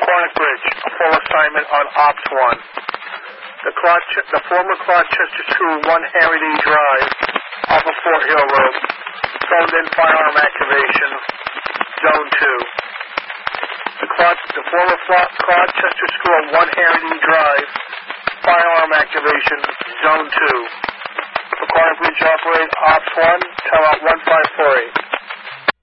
Cornick Bridge, a full assignment on Ops 1. The former Clarkchester School, 1 Henry D. Drive, off of Fort Hill Road. Phoned in firearm activation, Zone 2. The former Clarkchester School, 1 Henry D. Drive, firearm activation, Zone 2. For Cornick Bridge operate Ops 1, tell out 1548.